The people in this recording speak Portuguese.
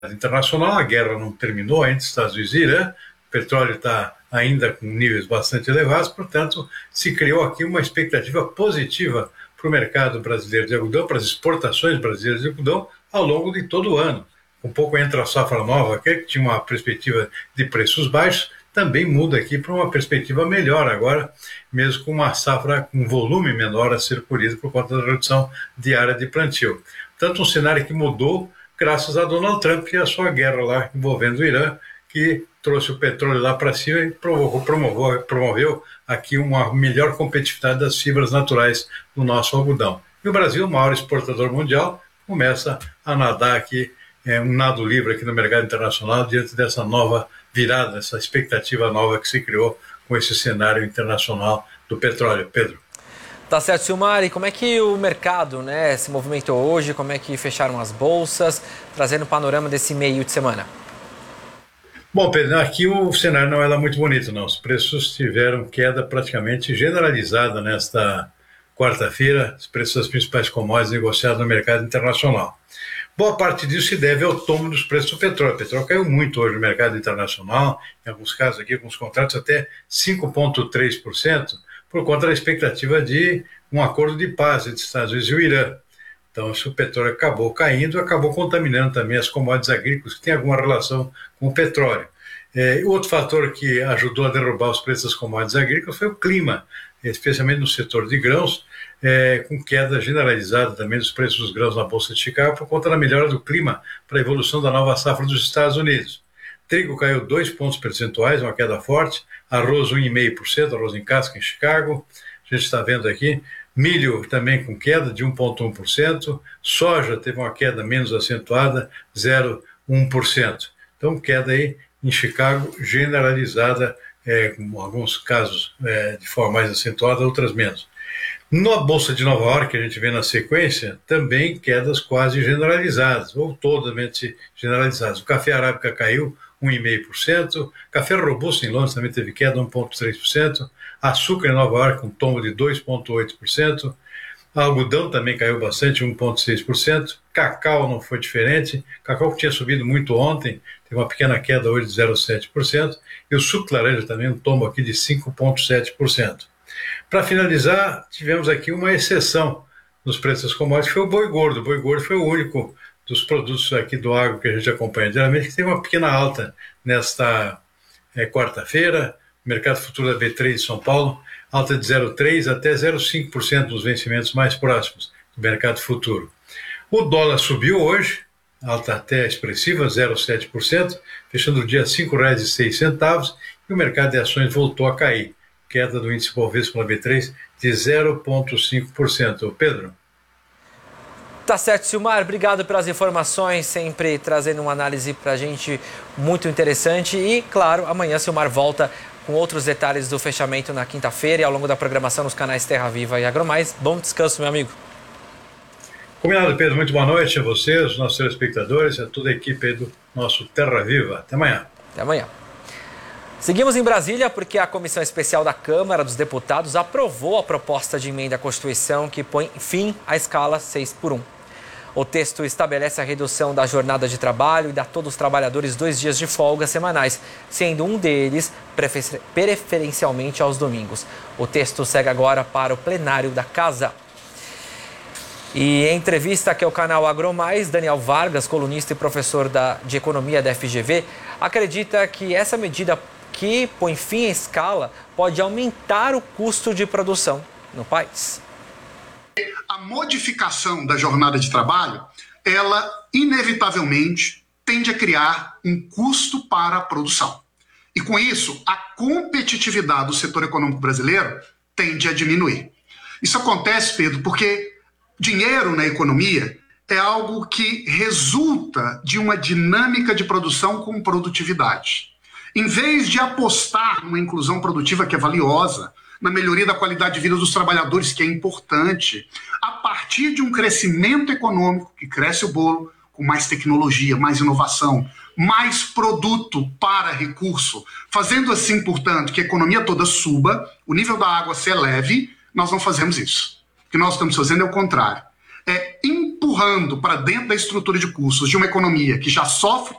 internacional, a guerra não terminou entre Estados Unidos e Irã, o petróleo está ainda com níveis bastante elevados, portanto, se criou aqui uma expectativa positiva para o mercado brasileiro de algodão, para as exportações brasileiras de algodão ao longo de todo o ano. Um pouco entra a safra nova, que tinha uma perspectiva de preços baixos, também muda aqui para uma perspectiva melhor agora, mesmo com uma safra com volume menor a ser colhido por conta da redução de área de plantio. Portanto, um cenário que mudou graças a Donald Trump e a sua guerra lá envolvendo o Irã, que trouxe o petróleo lá para cima e promoveu aqui uma melhor competitividade das fibras naturais do nosso algodão. E o Brasil, o maior exportador mundial, começa a nadar aqui, um nado livre aqui no mercado internacional diante dessa nova virada, essa expectativa nova que se criou com esse cenário internacional do petróleo. Pedro. Tá certo, Silmar. E como é que o mercado, se movimentou hoje? Como é que fecharam as bolsas? Trazendo o panorama desse meio de semana. Bom, Pedro, aqui o cenário não é lá muito bonito, não. Os preços tiveram queda praticamente generalizada nesta quarta-feira, os preços das principais commodities negociados no mercado internacional. Boa parte disso se deve ao tombo dos preços do petróleo. O petróleo caiu muito hoje no mercado internacional, em alguns casos aqui, alguns contratos até 5,3%, por conta da expectativa de um acordo de paz entre os Estados Unidos e o Irã. Então, se o petróleo acabou caindo, acabou contaminando também as commodities agrícolas, que têm alguma relação com o petróleo. O outro fator que ajudou a derrubar os preços das commodities agrícolas foi o clima, especialmente no setor de grãos, com queda generalizada também dos preços dos grãos na Bolsa de Chicago por conta da melhora do clima para a evolução da nova safra dos Estados Unidos. Trigo caiu 2 pontos percentuais, uma queda forte, arroz 1,5%, arroz em casca em Chicago, a gente está vendo aqui, milho também com queda de 1,1%, soja teve uma queda menos acentuada, 0,1%. Então, queda aí em Chicago generalizada, com alguns casos de forma mais acentuada, outras menos. Na Bolsa de Nova York, que a gente vê na sequência, também quedas quase generalizadas, ou totalmente generalizadas. O café arábica caiu 1,5%, café robusto em Londres também teve queda 1,3%, açúcar em Nova York com tombo de 2,8%, algodão também caiu bastante, 1,6%, cacau não foi diferente, cacau que tinha subido muito ontem, teve uma pequena queda hoje de 0,7%, e o suco de laranja também um tombo aqui de 5,7%. Para finalizar, tivemos aqui uma exceção nos preços das commodities, que foi o boi gordo. O boi gordo foi o único dos produtos aqui do agro que a gente acompanha diariamente que teve uma pequena alta nesta quarta-feira. O mercado futuro da B3 de São Paulo, alta de 0,3% até 0,5% nos vencimentos mais próximos do mercado futuro. O dólar subiu hoje, alta até expressiva, 0,7%, fechando o dia a R$ 5,06, e o mercado de ações voltou a cair. Queda do índice Bovespa B3 de 0,5%. Pedro? Tá certo, Silmar. Obrigado pelas informações, sempre trazendo uma análise para a gente muito interessante. E, claro, amanhã Silmar volta com outros detalhes do fechamento na quinta-feira e ao longo da programação nos canais Terra Viva e AgroMais. Bom descanso, meu amigo. Combinado, Pedro. Muito boa noite a vocês, nossos telespectadores, a toda a equipe do nosso Terra Viva. Até amanhã. Até amanhã. Seguimos em Brasília porque a Comissão Especial da Câmara dos Deputados aprovou a proposta de emenda à Constituição que põe fim à escala 6x1. O texto estabelece a redução da jornada de trabalho e dá a todos os trabalhadores 2 dias de folga semanais, sendo um deles preferencialmente aos domingos. O texto segue agora para o plenário da Casa. E em entrevista aqui ao canal AgroMais, Daniel Vargas, colunista e professor de Economia da FGV, acredita que essa medida que põe fim à escala pode aumentar o custo de produção no país. A modificação da jornada de trabalho, ela inevitavelmente tende a criar um custo para a produção. E com isso, a competitividade do setor econômico brasileiro tende a diminuir. Isso acontece, Pedro, porque dinheiro na economia é algo que resulta de uma dinâmica de produção com produtividade. Em vez de apostar numa inclusão produtiva que é valiosa, na melhoria da qualidade de vida dos trabalhadores, que é importante, a partir de um crescimento econômico, que cresce o bolo, com mais tecnologia, mais inovação, mais produto para recurso, fazendo assim, portanto, que a economia toda suba, o nível da água se eleve, nós não fazemos isso. O que nós estamos fazendo é o contrário. empurrando para dentro da estrutura de custos de uma economia que já sofre